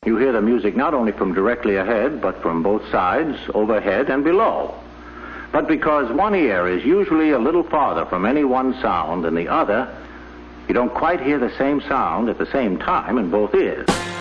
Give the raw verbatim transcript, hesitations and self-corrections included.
You hear the music not only from directly ahead, but from both sides, overhead, and below. But because one ear is usually a little farther from any one sound than the other, you don't quite hear the same sound at the same time in both ears.